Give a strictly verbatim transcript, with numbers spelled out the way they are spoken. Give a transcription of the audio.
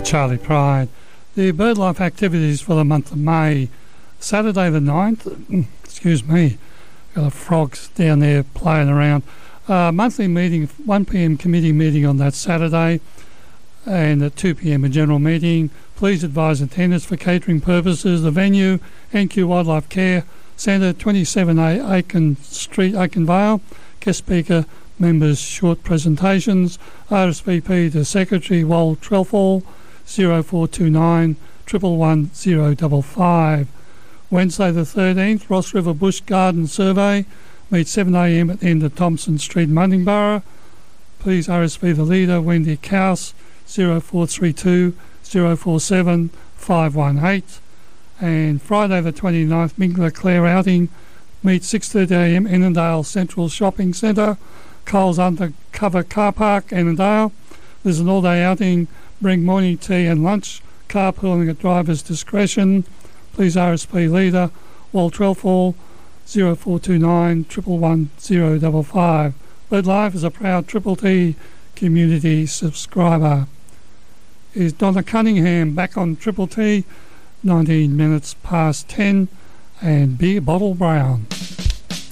Charlie Pride. The BirdLife activities for the month of May. Saturday the ninth, excuse me, got a frogs down there playing around. Uh, monthly meeting, one p m committee meeting on that Saturday, and at two p m a general meeting. Please advise attendance for catering purposes. The venue, N Q Wildlife Care Centre, twenty-seven A Aiken Street, Aiken Vale. Guest speaker, members, short presentations. R S V P to Secretary Wal Trelfall, zero four two nine, one one one, zero five five. Wednesday the thirteenth, Ross River Bush Garden Survey. Meet seven a m at the end of Thompson Street, Muntingborough. Please R S V the leader, Wendy Couse, zero four three two, zero four seven, five one eight. And Friday the twenty-ninth, Mingler Clare outing. Meet six thirty a m Annandale Central Shopping Centre, Coles Undercover Car Park, Annandale. There's an all-day outing. Bring morning tea and lunch. Carpooling at driver's discretion. Please R S P leader, Wal Trelfall, zero four two nine, one one one, zero five five. BirdLife is a proud Triple T community subscriber. Is Donna Cunningham back on Triple T, nineteen minutes past ten, and Beer Bottle Brown.